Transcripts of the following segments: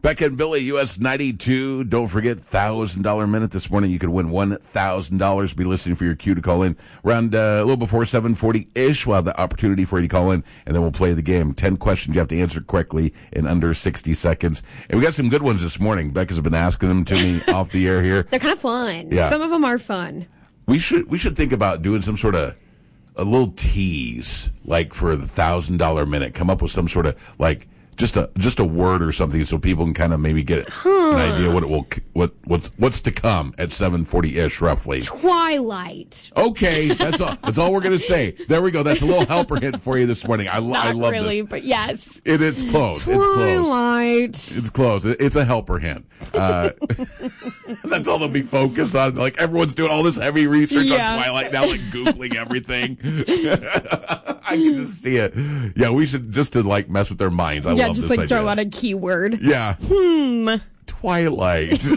Becca and Billy, US 92. Don't forget, $1,000 minute this morning. You could win $1,000. Be listening for your cue to call in around a little before 7:40-ish. We'll have the opportunity for you to call in, and then we'll play the game. 10 questions you have to answer correctly in under 60 seconds. And we got some good ones this morning. Becca's been asking them to me off the air here. They're kind of fun. Yeah. Some of them are fun. We should think about doing some sort of a little tease, like for the $1,000 minute. Come up with some sort of like just a word or something, so people can kind of maybe get an idea what's to come at 7:40-ish roughly. Twilight. Okay, that's all we're gonna say. There we go. That's a little helper hint for you this morning. I love really, this. But yes, it's close. Twilight. It's close. It's a helper hint. That's all they'll be focused on. Like everyone's doing all this heavy research on Twilight now, like Googling everything. I can just see it. Yeah, we should just to like mess with their minds. I love just this like idea. throw out a keyword. Yeah. Twilight.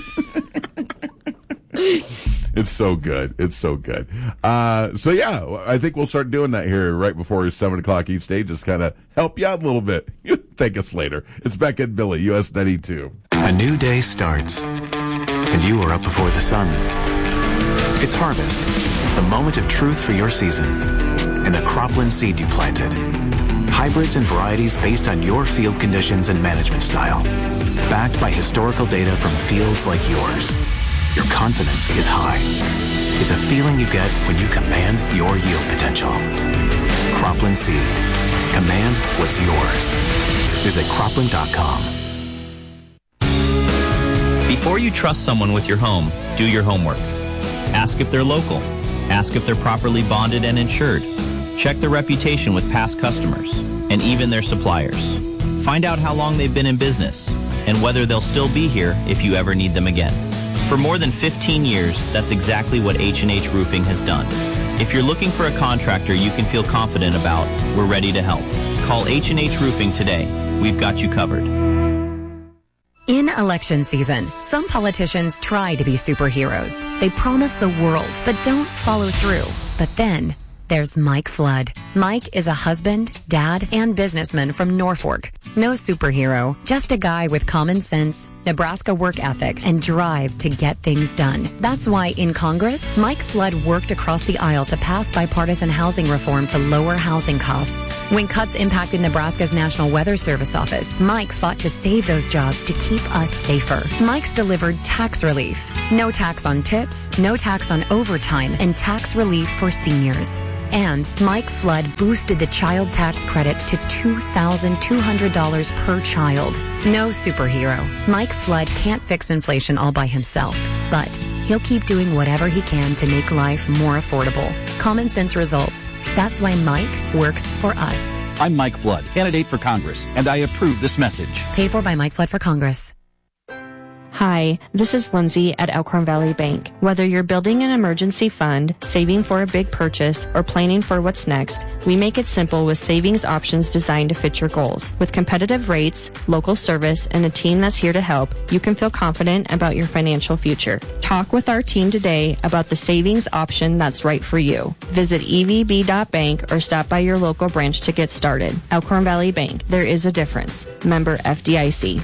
It's so good. It's so good. So yeah, I think we'll start doing that here right before 7 o'clock each day. Just kind of help you out a little bit. Thank us later. It's Becca and Billy, US 92. A new day starts, and you are up before the sun. It's harvest, the moment of truth for your season, and the cropland seed you planted. Hybrids and varieties based on your field conditions and management style. Backed by historical data from fields like yours. Your confidence is high. It's a feeling you get when you command your yield potential. Cropland Seed. Command what's yours. Visit cropland.com. Before you trust someone with your home, do your homework. Ask if they're local. Ask if they're properly bonded and insured. Check their reputation with past customers and even their suppliers. Find out how long they've been in business and whether they'll still be here if you ever need them again. For more than 15 years, that's exactly what H&H Roofing has done. If you're looking for a contractor you can feel confident about, we're ready to help. Call H&H Roofing today. We've got you covered. In election season, some politicians try to be superheroes. They promise the world, but don't follow through. But then there's Mike Flood. Mike is a husband, dad, and businessman from Norfolk. No superhero, just a guy with common sense, Nebraska work ethic, and drive to get things done. That's why in Congress, Mike Flood worked across the aisle to pass bipartisan housing reform to lower housing costs. When cuts impacted Nebraska's National Weather Service office, Mike fought to save those jobs to keep us safer. Mike's delivered tax relief. No tax on tips, no tax on overtime, and tax relief for seniors. And Mike Flood boosted the child tax credit to $2,200 per child. No superhero. Mike Flood can't fix inflation all by himself, but he'll keep doing whatever he can to make life more affordable. Common sense results. That's why Mike works for us. I'm Mike Flood, candidate for Congress, and I approve this message. Paid for by Mike Flood for Congress. Hi, this is Lindsay at Elkhorn Valley Bank. Whether you're building an emergency fund, saving for a big purchase, or planning for what's next, we make it simple with savings options designed to fit your goals. With competitive rates, local service, and a team that's here to help, you can feel confident about your financial future. Talk with our team today about the savings option that's right for you. Visit evb.bank or stop by your local branch to get started. Elkhorn Valley Bank. There is a difference. Member FDIC.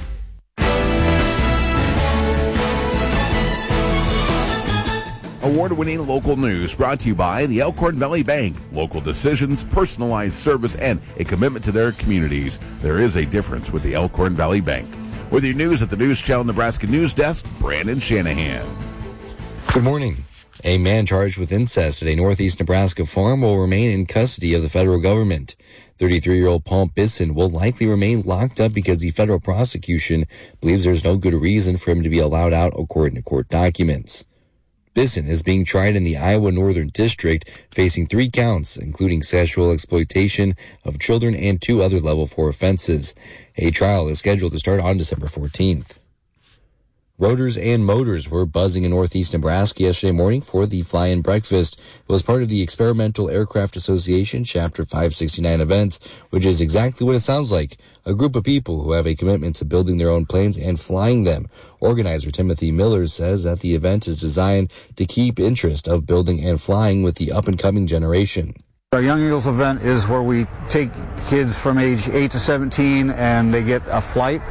Award-winning local news brought to you by the Elkhorn Valley Bank. Local decisions, personalized service, and a commitment to their communities. There is a difference with the Elkhorn Valley Bank. With your news at the News Channel Nebraska News Desk, Brandon Shanahan. Good morning. A man charged with incest at a northeast Nebraska farm will remain in custody of the federal government. 33-year-old Paul Bisson will likely remain locked up because the federal prosecution believes there's no good reason for him to be allowed out according to court documents. Bisson is being tried in the Iowa Northern District, facing 3 counts, including sexual exploitation of children and 2 other level 4 offenses. A trial is scheduled to start on December 14th. Rotors and motors were buzzing in northeast Nebraska yesterday morning for the fly-in breakfast. It was part of the Experimental Aircraft Association Chapter 569 events, which is exactly what it sounds like. A group of people who have a commitment to building their own planes and flying them. Organizer Timothy Miller says that the event is designed to keep interest of building and flying with the up-and-coming generation. Our Young Eagles event is where we take kids from age 8 to 17 and they get a flight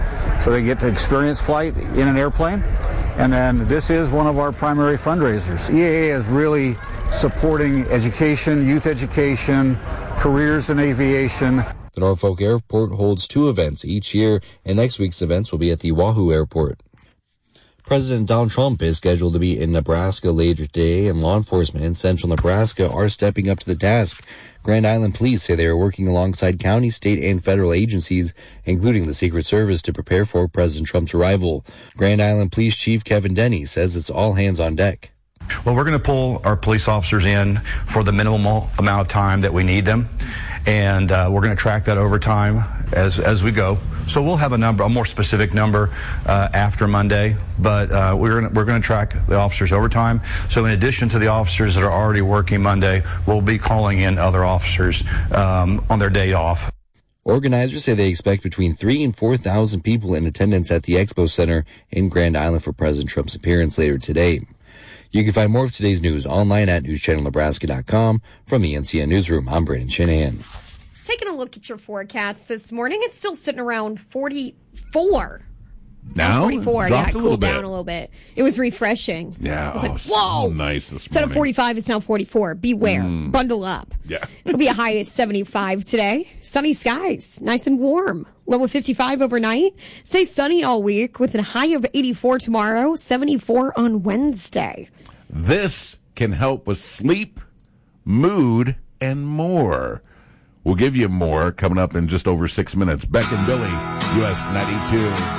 so they get to experience flight in an airplane. And then this is one of our primary fundraisers. EAA is really supporting education, youth education, careers in aviation. The Norfolk Airport holds 2 events each year, and next week's events will be at the Wahoo Airport. President Donald Trump is scheduled to be in Nebraska later today, and law enforcement in central Nebraska are stepping up to the task. Grand Island police say they are working alongside county, state, and federal agencies, including the Secret Service, to prepare for President Trump's arrival. Grand Island Police Chief Kevin Denny says it's all hands on deck. Well, we're going to pull our police officers in for the minimal amount of time that we need them, and we're going to track that over time as we go. So we'll have a more specific number after Monday, but we're going to track the officers over time. So in addition to the officers that are already working Monday, we'll be calling in other officers on their day off. Organizers say they expect between 3,000 and 4,000 people in attendance at the Expo Center in Grand Island for President Trump's appearance later today. You can find more of today's news online at newschannelnebraska.com. From the NCN Newsroom, I'm Brandon Shanahan. Taking a look at your forecast this morning, it's still sitting around 44. Now? 44, Dropped yeah, it a little cooled bit. down a little bit. It was refreshing. Yeah, It was like, so whoa. nice this morning. Instead of 45, it's now 44. Beware. Bundle up. Yeah. It'll be a high of 75 today. Sunny skies. Nice and warm. Low of 55 overnight. Stay sunny all week with a high of 84 tomorrow, 74 on Wednesday. This can help with sleep, mood, and more. We'll give you more coming up in just over 6 minutes. Beck and Billy, US 92.